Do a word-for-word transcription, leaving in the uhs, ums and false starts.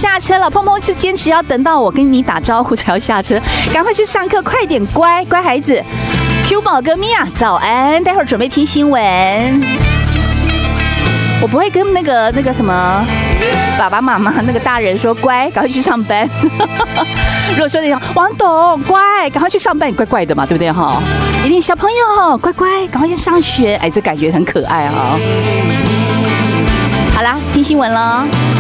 下车了，碰碰就坚持要等到我跟你打招呼才要下车，赶快去上课，快点，乖乖孩子。Q 宝跟米娅早安，待会儿准备听新闻。我不会跟那个那个什么爸爸妈妈那个大人说乖，赶快去上班。如果说你王董乖，赶快去上班，你怪怪的嘛，对不对哈？一定小朋友乖乖，赶快去上学，哎，这感觉很可爱哈。好啦，听新闻了。